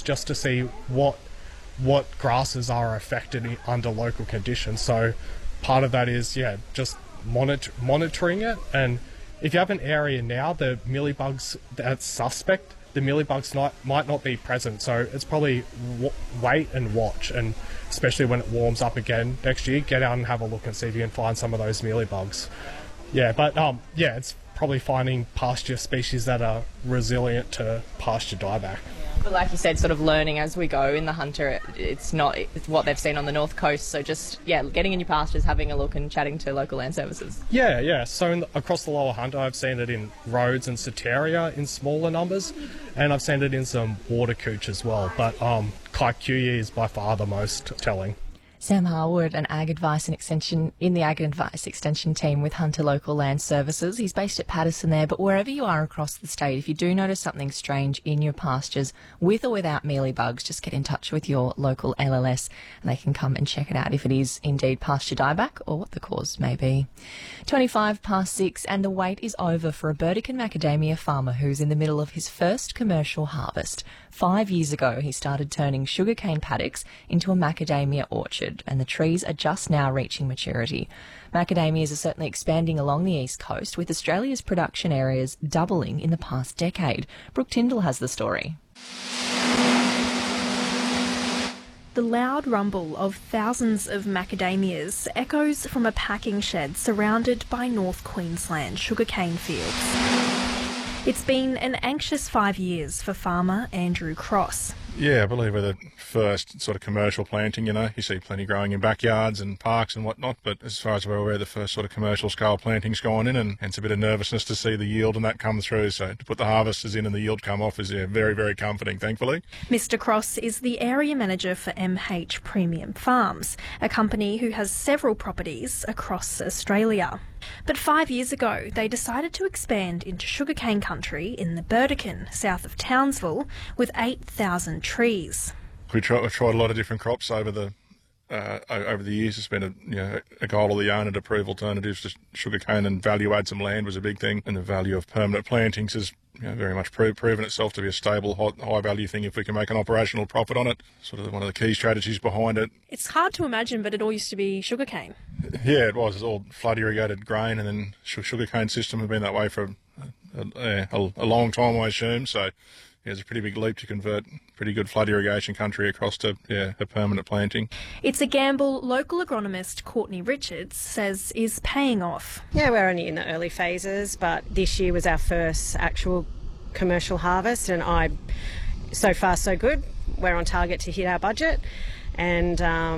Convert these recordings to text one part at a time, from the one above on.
just to see what grasses are affected under local conditions. So part of that is, just monitoring it. And if you have an area now, the mealybugs that's suspect, the mealybugs might not be present. So it's probably wait and watch, and especially when it warms up again next year, get out and have a look and see if you can find some of those mealybugs. It's probably finding pasture species that are resilient to pasture dieback. But like you said, sort of learning as we go in the Hunter, it's what they've seen on the North Coast. So just, getting in your pastures, having a look and chatting to local land services. Yeah. So across the Lower Hunter, I've seen it in Rhodes and Soteria in smaller numbers, and I've seen it in some water cooch as well. But Kikuyu is by far the most telling. Sam Harwood, an Ag Advice and Extension in the Ag Advice Extension team with Hunter Local Land Services. He's based at Paterson there, but wherever you are across the state, if you do notice something strange in your pastures, with or without mealybugs, just get in touch with your local LLS and they can come and check it out if it is indeed pasture dieback or what the cause may be. 6:25, and the wait is over for a Burdekin macadamia farmer who's in the middle of his first commercial harvest. 5 years ago, he started turning sugarcane paddocks into a macadamia orchard, and the trees are just now reaching maturity. Macadamias are certainly expanding along the east coast, with Australia's production areas doubling in the past decade. Brooke Tyndall has the story. The loud rumble of thousands of macadamias echoes from a packing shed surrounded by North Queensland sugarcane fields. It's been an anxious 5 years for farmer Andrew Cross. Yeah, I believe we're the first sort of commercial planting, you see plenty growing in backyards and parks and whatnot, but as far as we're aware, the first sort of commercial scale planting's gone in, and it's a bit of nervousness to see the yield and that come through, so to put the harvesters in and the yield come off is very, very comforting, thankfully. Mr Cross is the area manager for MH Premium Farms, a company who has several properties across Australia. But 5 years ago, they decided to expand into sugarcane country in the Burdekin, south of Townsville, with 8,000 trees. We've tried a lot of different crops over the years. It's been a goal of the owner to prove alternatives to sugarcane, and value add some land was a big thing, and the value of permanent plantings has very much proven itself to be a stable, high value thing if we can make an operational profit on it. Sort of one of the key strategies behind it. It's hard to imagine, but it all used to be sugarcane. Yeah, it was. It's all flood irrigated grain, and then sugarcane system have been that way for a long time, I assume. So it's a pretty big leap to convert pretty good flood irrigation country across to a permanent planting. It's a gamble local agronomist Courtney Richards says is paying off. Yeah, we're only in the early phases, but this year was our first actual commercial harvest, and so far so good. We're on target to hit our budget, and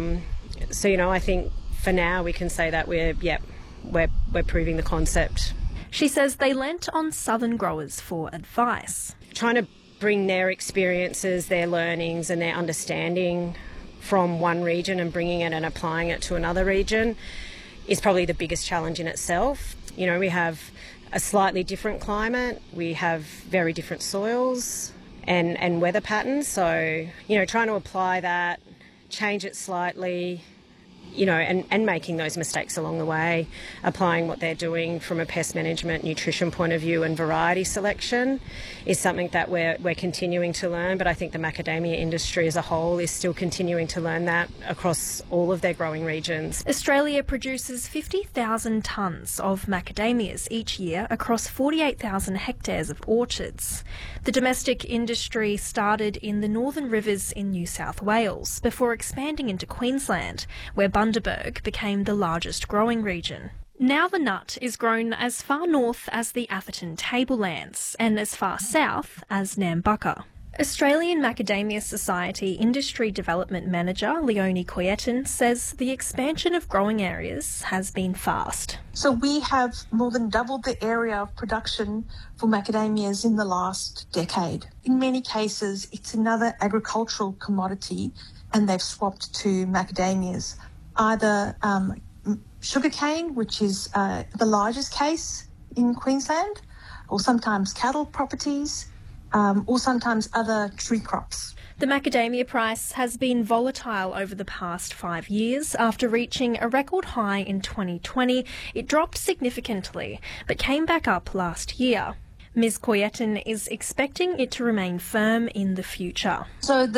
I think for now we can say that we're proving the concept. She says they lent on southern growers for advice. Trying to bring their experiences, their learnings and their understanding from one region and bringing it and applying it to another region is probably the biggest challenge in itself. We have a slightly different climate, we have very different soils and weather patterns, so trying to apply that, change it slightly, and making those mistakes along the way, applying what they're doing from a pest management, nutrition point of view and variety selection is something that we're continuing to learn. But I think the macadamia industry as a whole is still continuing to learn that across all of their growing regions. Australia produces 50,000 tonnes of macadamias each year across 48,000 hectares of orchards. The domestic industry started in the Northern Rivers in New South Wales before expanding into Queensland, where Bundaberg became the largest growing region. Now the nut is grown as far north as the Atherton Tablelands and as far south as Nambucca. Australian Macadamia Society Industry Development Manager Leonie Coyetin says the expansion of growing areas has been fast. So we have more than doubled the area of production for macadamias in the last decade. In many cases, it's another agricultural commodity and they've swapped to macadamias. Either sugarcane, which is the largest case in Queensland, or sometimes cattle properties, or sometimes other tree crops. The macadamia price has been volatile over the past 5 years. After reaching a record high in 2020, it dropped significantly, but came back up last year. Ms. Coyetin is expecting it to remain firm in the future. So